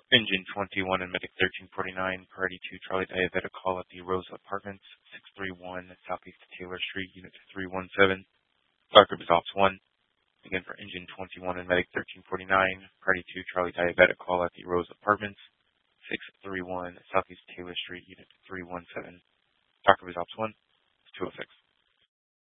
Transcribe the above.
Engine 21 and Medic 1349, Priority 2 Charlie Diabetic call at the Rosa Apartments, 631 Southeast Taylor Street, Unit 317, Dark Ops 1. Again for Engine 21 and Medic 1349, Priority 2 Charlie Diabetic call at the Rosa Apartments, 631 Southeast Taylor Street, Unit 317, Dark Ops 1, 206.